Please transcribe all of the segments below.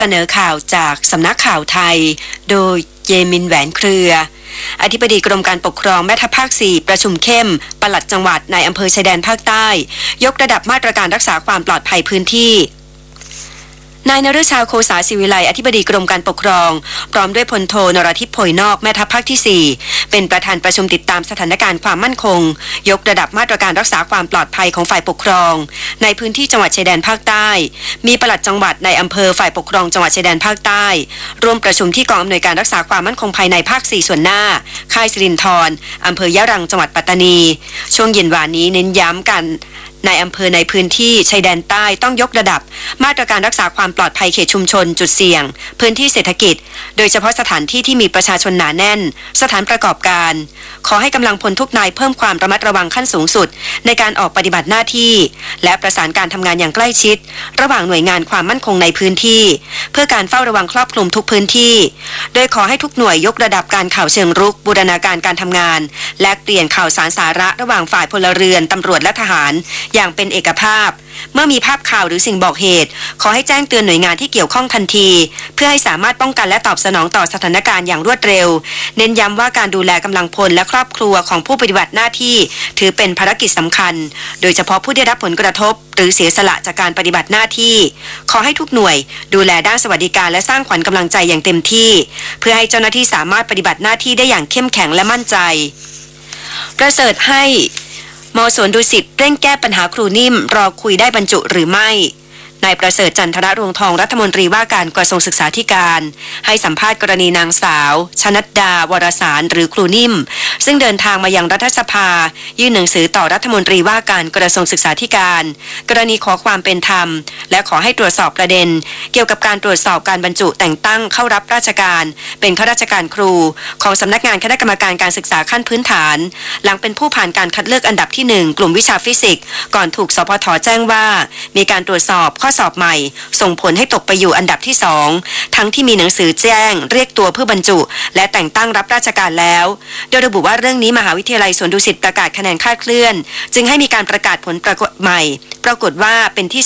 เสนอข่าวจากสำนักข่าวไทยโดยเยมินแหวนเครืออธิบดีกรมการปกครองแม่ทัพภาค 4ประชุมเข้มปลัดจังหวัดในอำเภอชายแดนภาคใต้ยกระดับมาตรการรักษาความปลอดภัยพื้นที่นายนฤชาโคสาศิวิไลอธิบดีกรมการปกครองพร้อมด้วยพลโทนรทิพย์โพยนอกแม่ทัพภาคที่ 4เป็นประธานประชุมติดตามสถานการณ์ความมั่นคงยกระดับมาตรการรักษาความปลอดภัยของฝ่ายปกครองในพื้นที่จังหวัดชายแดนภาคใต้มีปลัดจังหวัดในอำเภอฝ่ายปกครองจังหวัดชายแดนภาคใต้ร่วมประชุมที่กองอำนวยการรักษาความมั่นคงภายในภาค 4ส่วนหน้าค่ายสิรินธรอำเภอยะรังจังหวัดปัตตานีช่วงเย็นวานนี้เน้นย้ำกันในอำเภอในพื้นที่ชายแดนใต้ต้องยกระดับมาตรการรักษาความปลอดภัยเขตชุมชนจุดเสี่ยงพื้นที่เศรษฐกิจโดยเฉพาะสถานที่ที่มีประชาชนหนาแน่นสถานประกอบการขอให้กำลังพลทุกนายเพิ่มความระมัดระวังขั้นสูงสุดในการออกปฏิบัติหน้าที่และประสานการทำงานอย่างใกล้ชิดระหว่างหน่วยงานความมั่นคงในพื้นที่เพื่อการเฝ้าระวังครอบคลุมทุกพื้นที่โดยขอให้ทุกหน่วยยกระดับการข่าวเชิงรุกบูรณาการการทำงานและเปลี่ยนข่าวสารสาระระหว่างฝ่ายพลเรือนตำรวจและทหารอย่างเป็นเอกภาพเมื่อมีภาพข่าวหรือสิ่งบอกเหตุขอให้แจ้งเตือนหน่วยงานที่เกี่ยวข้องทันทีเพื่อให้สามารถป้องกันและตอบสนองต่อสถานการณ์อย่างรวดเร็วเน้นย้ำว่าการดูแลกำลังพลและครอบครัวของผู้ปฏิบัติหน้าที่ถือเป็นภารกิจสำคัญโดยเฉพาะผู้ได้รับผลกระทบหรือเสียสละจากการปฏิบัติหน้าที่ขอให้ทุกหน่วยดูแลด้านสวัสดิการและสร้างขวัญกำลังใจอย่างเต็มที่เพื่อให้เจ้าหน้าที่สามารถปฏิบัติหน้าที่ได้อย่างเข้มแข็งและมั่นใจประเสริฐให้ม.สวนดุสิตเร่งแก้ปัญหาครูนิ่มรอคุยได้บรรจุหรือไม่นายประเสริฐจันทรรวงทองรัฐมนตรีว่าการกระทรวงศึกษาธิการให้สัมภาษณ์กรณีนางสาวชนัดดาวรสารหรือครูนิ่มซึ่งเดินทางมายังรัฐสภายื่นหนังสือต่อรัฐมนตรีว่าการกระทรวงศึกษาธิการกรณีขอความเป็นธรรมและขอให้ตรวจสอบประเด็นเกี่ยวกับการตรวจสอบการบรรจุแต่งตั้งเข้ารับราชการเป็นข้าราชการครูของสำนักงานคณะกรรมการการศึกษาขั้นพื้นฐานหลังเป็นผู้ผ่านการคัดเลือกอันดับที่ 1กลุ่มวิชาฟิสิกส์ก่อนถูกสพท.แจ้งว่ามีการตรวจสอบข้อสอบใหม่ส่งผลให้ตกไปอยู่อันดับที่ 2ทั้งที่มีหนังสือแจ้งเรียกตัวเพื่อบรรจุและแต่งตั้งรับราชการแล้วโดยระบุว่าเรื่องนี้มหาวิทยาลัยสวนดุสิตประกาศคะแนนคลาดเคลื่อนจึงให้มีการประกาศผลปรากฏใหม่ปรากฏว่าเป็นที่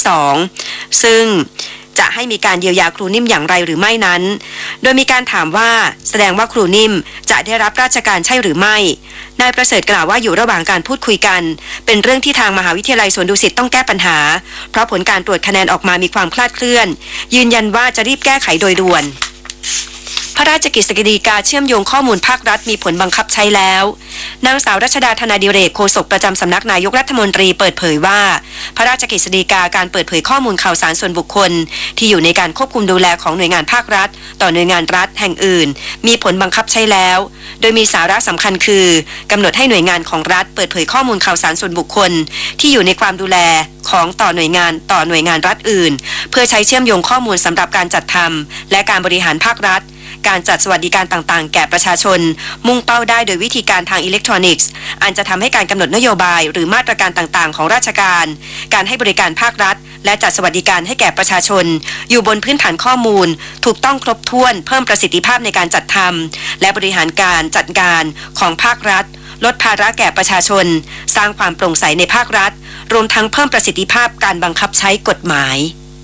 2ซึ่งจะให้มีการเยียวยาครูนิ่มอย่างไรหรือไม่นั้นโดยมีการถามว่าแสดงว่าครูนิ่มจะได้รับราชการใช่หรือไม่นายประเสริฐกล่าวว่าอยู่ระหว่างการพูดคุยกันเป็นเรื่องที่ทางมหาวิทยาลัยสวนดุสิตต้องแก้ปัญหาเพราะผลการตรวจคะแนนออกมามีความคลาดเคลื่อนยืนยันว่าจะรีบแก้ไขโดยด่วนพระราชกฤษฎีกาเชื่อมโยงข้อมูลภาครัฐมีผลบังคับใช้แล้วนางสาวรัชดาธนาดิเรกโฆษกประจำสำนักนายกรัฐมนตรีเปิดเผยว่าพระราชกฤษฎีกาการเปิดเผยข้อมูลข่าวสารส่วนบุคคลที่อยู่ในการควบคุมดูแลของหน่วยงานภาครัฐต่อหน่วยงานรัฐแห่งอื่นมีผลบังคับใช้แล้วโดยมีสาระสำคัญคือกำหนดให้หน่วยงานของรัฐเปิดเผยข้อมูลข่าวสารส่วนบุคคลที่อยู่ในความดูแลของต่อหน่วยงานรัฐอื่นเพื่อใช้เชื่อมโยงข้อมูลสำหรับการจัดทำและการบริหารภาครัฐการจัดสวัสดิการต่างๆแก่ประชาชนมุ่งเป้าได้โดยวิธีการทางอิเล็กทรอนิกส์อันจะทำให้การกำหนดนโยบายหรือมาตรการต่างๆของราชการการให้บริการภาครัฐและจัดสวัสดิการให้แก่ประชาชนอยู่บนพื้นฐานข้อมูลถูกต้องครบถ้วนเพิ่มประสิทธิภาพในการจัดทำและบริหารการจัดการของภาครัฐลดภาระแก่ประชาชนสร้างความโปร่งใสในภาครัฐรวมทั้งเพิ่มประสิทธิภาพการบังคับใช้กฎหมาย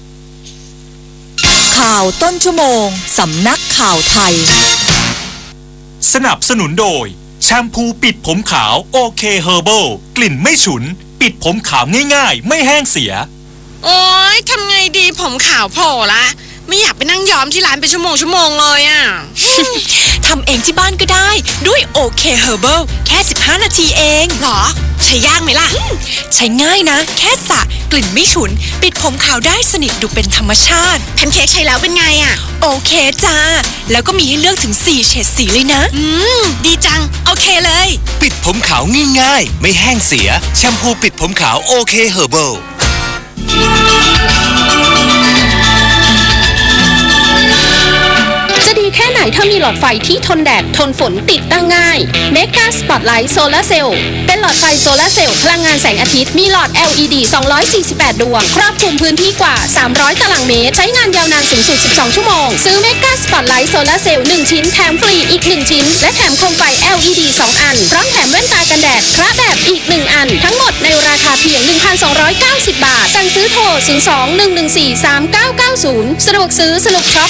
ข่าวต้นชั่วโมงสำนักข่าวไทยสนับสนุนโดยแชมพูปิดผมขาวโอเคเฮอร์เบิลกลิ่นไม่ฉุนปิดผมขาวง่ายๆไม่แห้งเสียโอ๊ยทำไงดีผมขาวโผล่ละไม่อยากไปนั่งย้อมที่ร้านเป็นชั่วโมงเลยอ่ะทำเองที่บ้านก็ได้ด้วยโอเคเฮอร์เบิลแค่15นาทีเองหรอใช้ยากไหมล่ะใช้ง่ายนะแค่สระกลิ่นไม่ฉุนปิดผมขาวได้สนิทดูเป็นธรรมชาติแพนเค้กใช้แล้วเป็นไงอ่ะโอเคจ้าแล้วก็มีให้เลือกถึง4เฉดสีเลยนะดีจังโอเคเลยปิดผมขาวง่ายๆไม่แห้งเสียแชมพูปิดผมขาวโอเคเฮอร์เบิลจะดีแค่ไหนเธอมีหลอดไฟที่ทนแดดทนฝนติดตั้งง่าย Mega Spotlight Solar Cell เป็นหลอดไฟโซลาร์เซลล์พลังงานแสงอาทิตย์มีหลอด LED 248 ดวงครอบคลุมพื้นที่กว่า 300 ตารางเมตรใช้งานยาวนานสูงสุด 12 ชั่วโมงซื้อ Mega Spotlight Solar Cell 1 ชิ้นแถมฟรีอีก 1 ชิ้นและแถมโคมไฟ LED 2 อันพร้อมแถมแว่นตากันแดดพระแบบอีก 1 อันทั้งหมดในราคาเพียง 1,290 บาทสั่งซื้อโทร 02-114-3990 สะดวกซื้อสนุกช็อป